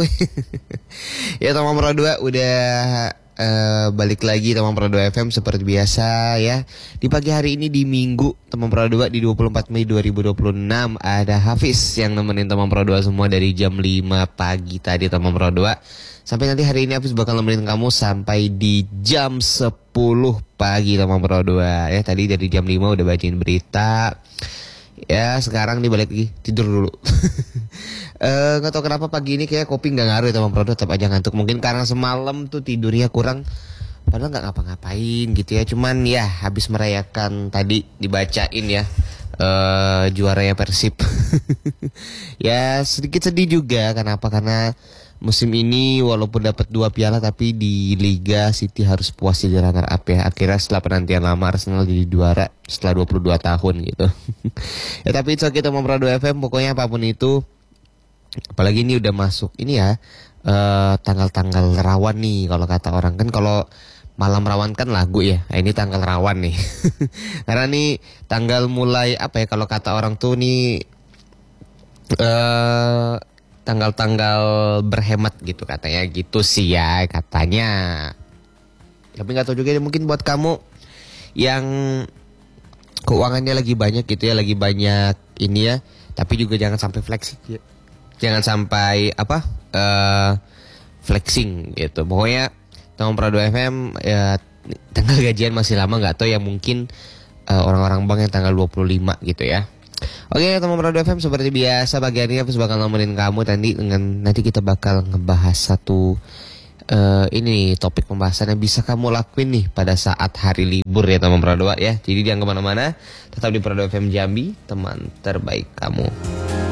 Ya teman Pro 2 udah balik lagi teman Pro 2 FM seperti biasa ya. Di pagi hari ini di Minggu teman Pro 2 di 24 Mei 2026 ada Hafiz yang nemenin teman Pro 2 semua dari jam 5 pagi tadi teman Pro 2. Sampai nanti hari ini Hafiz bakal nemenin kamu sampai di jam 10 pagi teman Pro 2 ya. Tadi dari jam 5 udah bacain berita. Ya sekarang nih balik lagi tidur dulu. Gak tau kenapa pagi ini kayak kopi gak ngaruh ya teman Pro 2, tetap aja ngantuk. Mungkin karena semalam tuh tidurnya kurang. Padahal gak ngapa-ngapain gitu ya. Cuman ya habis merayakan tadi dibacain ya juaranya Persib. Ya sedikit sedih juga. Kenapa? Karena musim ini walaupun dapat 2 piala tapi di Liga City harus puas jadi runner up ya. Akhirnya setelah penantian lama Arsenal jadi juara setelah 22 tahun gitu. Ya tapi itu kita mau Pro 2 FM pokoknya apapun itu. Apalagi ini udah masuk ini ya tanggal-tanggal rawan nih kalau kata orang kan. Kalau malam rawan kan lagu ya. Nah, ini tanggal rawan nih. Karena nih tanggal mulai apa ya kalau kata orang tuh nih tanggal-tanggal berhemat gitu katanya gitu sih ya katanya. Tapi nggak tahu juga mungkin buat kamu yang keuangannya lagi banyak gitu ya, lagi banyak ini ya. Tapi juga jangan sampai flexing ya. Jangan sampai flexing gitu. Pokoknya teman Pro 2 FM ya, tanggal gajian masih lama nggak tahu ya mungkin orang-orang bank yang tanggal 25 gitu ya. Oke teman Pro 2 FM seperti biasa pagi hari ini aku bakal nemenin kamu nanti kita bakal ngebahas satu ini topik pembahasan yang bisa kamu lakuin nih pada saat hari libur ya teman Pro 2 ya. Jadi jangan kemana-mana, tetap di Pro 2 FM Jambi, teman terbaik kamu.